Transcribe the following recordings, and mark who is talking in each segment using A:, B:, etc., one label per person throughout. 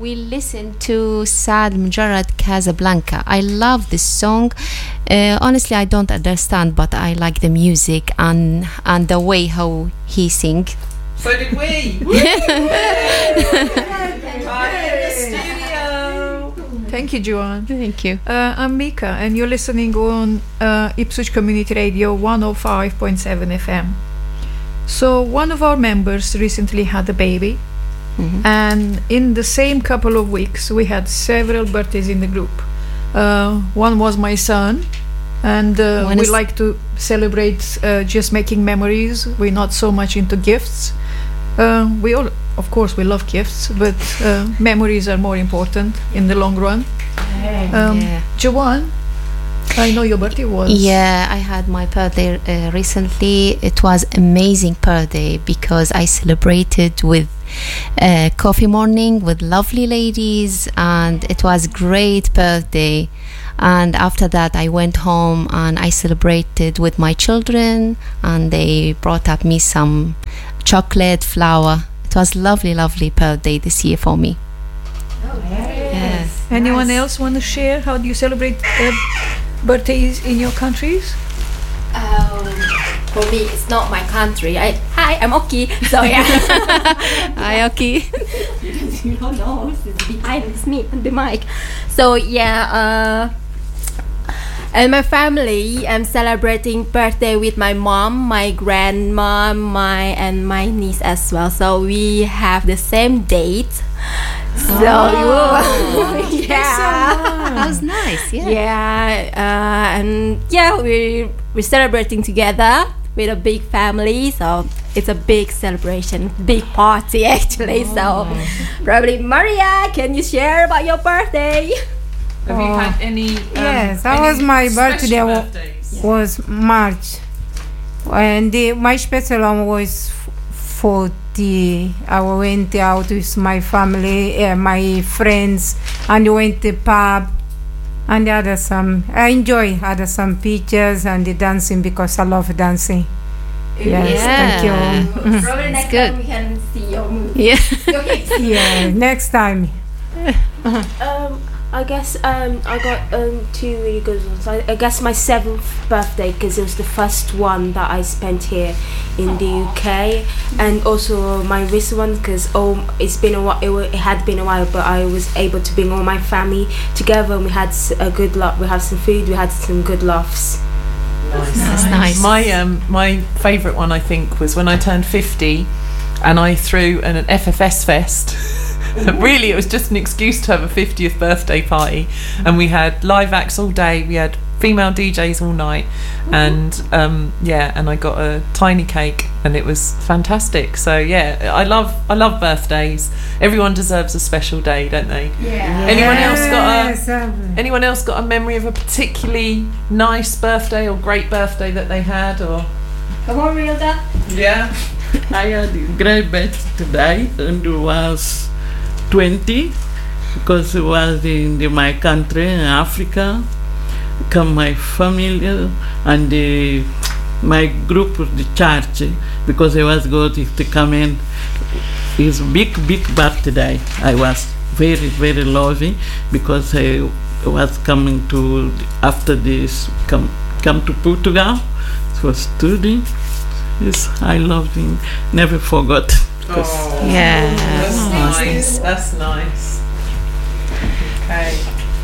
A: We listened to Saad Mujarrad Casablanca. I love this song. Honestly, I don't understand, but I like the music and the way how he sings.
B: So did we.
C: Thank you, Joanne.
A: Thank you.
C: I'm Mika, and you're listening on Ipswich Community Radio 105.7 FM. So one of our members recently had a baby, and in the same couple of weeks, we had several birthdays in the group. One was my son, and we like to celebrate just making memories. We're not so much into gifts. We all, of course, we love gifts, but memories are more important in the long run. Joanne, I know your birthday was...
A: Yeah, I had my birthday recently. It was amazing birthday because I celebrated with coffee morning with lovely ladies, and it was great birthday. And after that, I went home and I celebrated with my children, and they brought up me some chocolate, flower. It was lovely birthday this year for me.
C: Yes. Anyone else want to share? How do you celebrate birthdays in your countries?
D: For me, it's not my country. Hi, I'm Oki. So yeah.
A: Hi, Oki.
D: You don't know who's behind me on the mic. So yeah. And my family, I'm celebrating birthday with my mom, my grandma, and my niece as well. So we have the same date. So
A: that was nice.
D: And we're celebrating together with a big family. So it's a big celebration, big party actually. So probably Maria, can you share about your birthday?
B: Have you had any?
E: Yes, that was my birthday. Was March, and my special one was 40. I went out with my family, my friends, and went to pub, and had some. I enjoy had some pictures and the dancing because I love dancing. Yes, thank you.
D: Probably next time we can see your movie.
E: Yeah, next time.
F: I guess I got two really good ones. I guess my 7th birthday, because it was the first one that I spent here in the UK, and also my recent one because it's been a while. It had been a while, but I was able to bring all my family together, and we had a good laugh. We had some food. We had some good laughs.
A: That's nice.
B: My favourite one, I think, was when I turned 50, and I threw an FFS fest. Really, it was just an excuse to have a 50th birthday party, and we had live acts all day. We had female DJs all night, and and I got a tiny cake, and it was fantastic. So yeah, I love birthdays. Everyone deserves a special day, don't they?
D: Yeah.
B: Anyone else got a memory of a particularly nice birthday or great birthday that they had? Or
D: come on, Rilda.
B: Yeah,
G: I had a great birthday, and it was 20, because it was in my country, in Africa. Come my family and my group of the church, because I was going to come in. It's big birthday. I was very, very loving, because I was coming to, after this, come to Portugal for studying. Yes, I love him. Never forgot.
B: That's nice. Okay.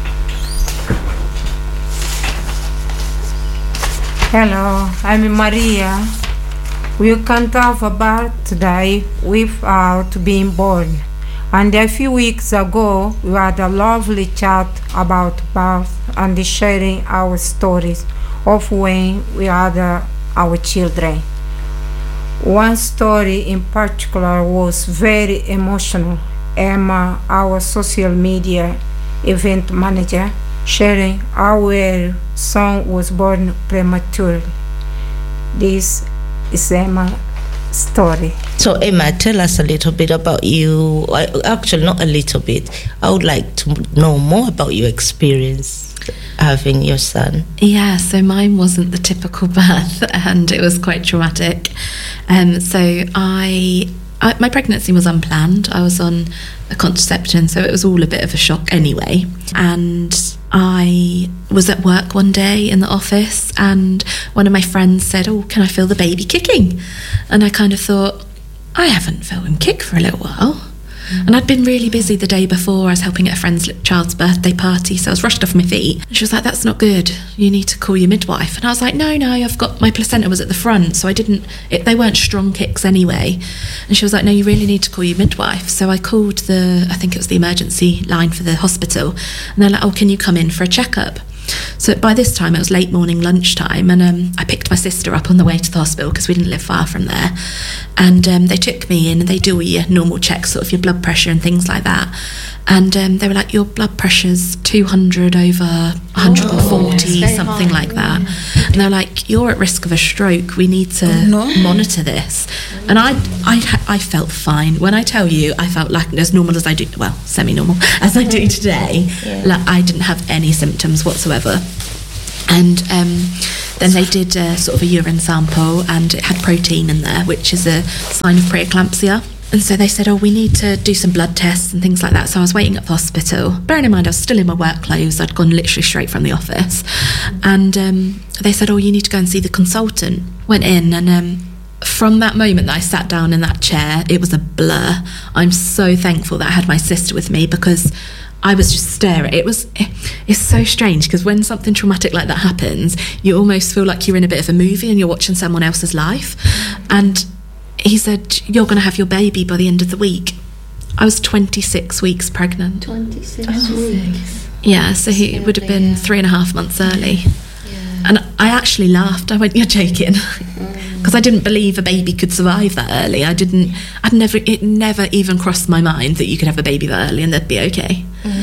E: Hello, I'm Maria. We can't have a birthday without being born. And a few weeks ago, we had a lovely chat about birth and sharing our stories of when we had our children. One story in particular was very emotional. Emma, our social media event manager, sharing our son was born prematurely. This is Emma's story.
H: So Emma, tell us a little bit about you. Actually, not a little bit. I would like to know more about your experience having your son.
I: Yeah, so mine wasn't the typical birth, and it was quite traumatic. So I my pregnancy was unplanned. I was on a contraception, so it was all a bit of a shock anyway. And I was at work one day in the office, and one of my friends said, "Oh, can I feel the baby kicking?" And I kind of thought, I haven't felt him kick for a little while. And I'd been really busy the day before. I was helping at a friend's child's birthday party, so I was rushed off my feet. And she was like, "That's not good. You need to call your midwife." And I was like, no, I've got, my placenta was at the front, so I didn't, they weren't strong kicks anyway. And she was like, "No, you really need to call your midwife." So I called I think it was the emergency line for the hospital. And they're like, "Oh, can you come in for a checkup?" So by this time it was late morning, lunchtime, and I picked my sister up on the way to the hospital because we didn't live far from there. And they took me in and they do all your normal checks, sort of your blood pressure and things like that. And they were like, "Your blood pressure's 200 over 140, something like that." And they're like, "You're at risk of a stroke. We need to monitor this." And I felt fine. When I tell you, I felt like as normal as I do, well, semi-normal as I do today. Like, I didn't have any symptoms whatsoever. And then they did sort of a urine sample, and it had protein in there, which is a sign of preeclampsia. And so they said, "Oh, we need to do some blood tests and things like that." So I was waiting at the hospital. Bearing in mind, I was still in my work clothes. I'd gone literally straight from the office. And they said, "Oh, you need to go and see the consultant." Went in, and from that moment that I sat down in that chair, it was a blur. I'm so thankful that I had my sister with me, because I was just staring. It's so strange, because when something traumatic like that happens, you almost feel like you're in a bit of a movie and you're watching someone else's life. And he said, "You're going to have your baby by the end of the week." I was 26 weeks pregnant.
A: 26 weeks.
I: Yeah, so he would have been 3.5 months early. And I actually laughed. I went, "You're joking," because I didn't believe a baby could survive that early. It never even crossed my mind that you could have a baby that early and they'd be okay.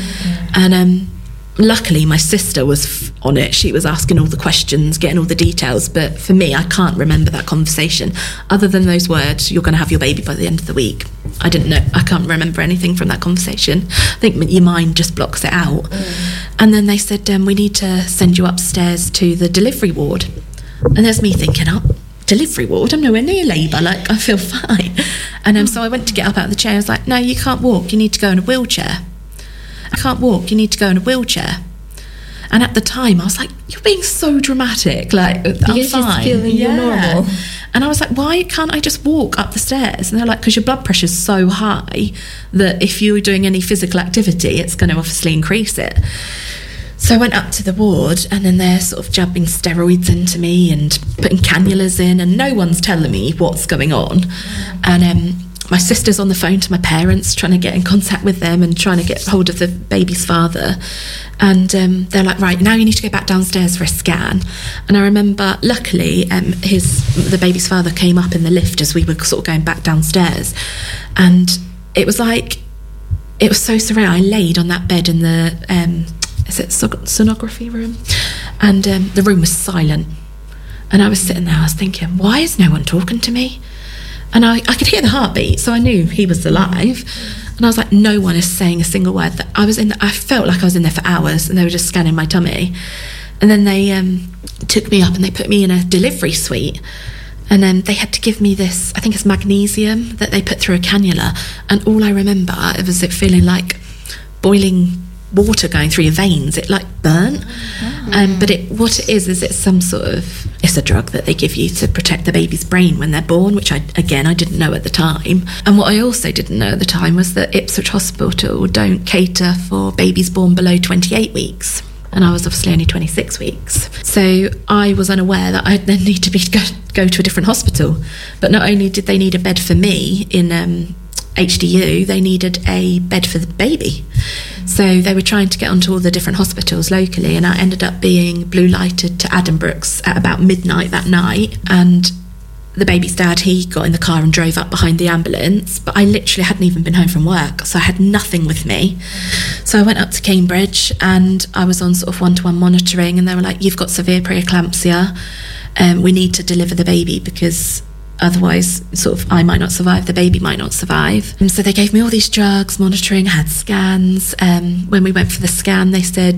I: And luckily my sister was on it. She was asking all the questions, getting all the details. But for me, I can't remember that conversation other than those words, "You're going to have your baby by the end of the week." I didn't know. I can't remember anything from that conversation. I think your mind just blocks it out. And then they said, "We need to send you upstairs to the delivery ward." And there's me thinking, "Oh, delivery ward? I'm nowhere near labour. Like, I feel fine." And so I went to get up out of the chair. I was like, "No, you can't walk. You need to go in a wheelchair." "I can't walk. You need to go in a wheelchair." And at the time, I was like, "You're being so dramatic. Like, I'm fine."
A: Feeling normal.
I: And I was like, "Why can't I just walk up the stairs?" And they're like, "Because your blood pressure's so high that if you're doing any physical activity, it's going to obviously increase it." So I went up to the ward, and then they're sort of jabbing steroids into me and putting cannulas in, and no one's telling me what's going on. And my sister's on the phone to my parents, trying to get in contact with them and trying to get hold of the baby's father. And they're like, "Right, now you need to go back downstairs for a scan." And I remember, luckily, the baby's father came up in the lift as we were sort of going back downstairs. And it was so surreal. I laid on that bed in the sonography room, and the room was silent. And I was sitting there, I was thinking, why is no one talking to me? And I could hear the heartbeat, so I knew he was alive. And I was like, no one is saying a single word. That I felt like I was in there for hours, and they were just scanning my tummy. And then they took me up and they put me in a delivery suite. And then they had to give me this, I think it's magnesium, that they put through a cannula. And all I remember was it feeling like boiling water going through your veins. It like burnt. But what it is it's some sort of, it's a drug that they give you to protect the baby's brain when they're born, which I didn't know at the time. And what I also didn't know at the time was that Ipswich Hospital don't cater for babies born below 28 weeks. And I was obviously only 26 weeks. So I was unaware that I'd then need to go to a different hospital. But not only did they need a bed for me in HDU, they needed a bed for the baby. So they were trying to get onto all the different hospitals locally, and I ended up being blue lighted to Addenbrooke's at about midnight that night. And the baby's dad, he got in the car and drove up behind the ambulance, but I literally hadn't even been home from work, so I had nothing with me. So I went up to Cambridge and I was on sort of one-to-one monitoring, and they were like, "You've got severe preeclampsia, we need to deliver the baby because otherwise sort of I might not survive, the baby might not survive." And so they gave me all these drugs, monitoring, had scans. When we went for the scan, they said,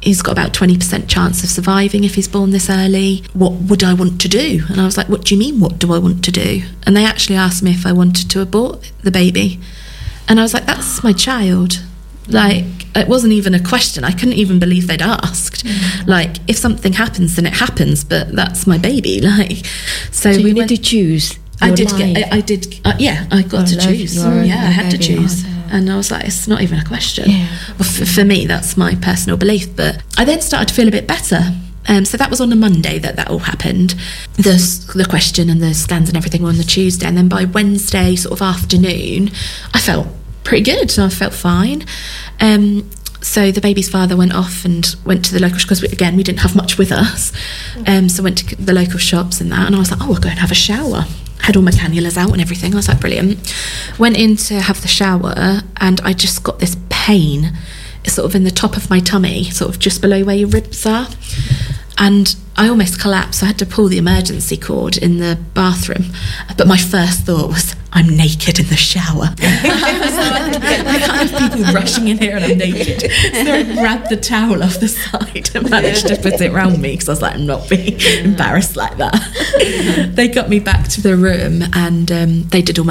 I: he's got about 20% chance of surviving if he's born this early. What would I want to do? And I was like, what do you mean, what do I want to do? And they actually asked me if I wanted to abort the baby. And I was like, that's my child. Like, it wasn't even a question. I couldn't even believe they'd asked. Like, if something happens, then it happens, but that's my baby. Like, so
J: you need to choose.
I: I got to choose. I had to choose. And I was like, it's not even a question. Well, for me, that's my personal belief. But I then started to feel a bit better. So that was on a Monday that all happened. The question and the scans and everything were on the Tuesday. And then by Wednesday sort of afternoon, I felt pretty good. I felt fine. So the baby's father went off and went to the local, because we didn't have much with us. So went to the local shops and that. And I was like, oh, I'll go and have a shower. Had all my cannulas out and everything. I was like, brilliant. Went in to have the shower and I just got this pain sort of in the top of my tummy, sort of just below where your ribs are. And I almost collapsed. I had to pull the emergency cord in the bathroom. But my first thought was, I'm naked in the shower. I can't have people rushing in here and I'm naked. So I grabbed the towel off the side and managed to put it around me because I was like, I'm not being embarrassed like that. They got me back to the room and they did all my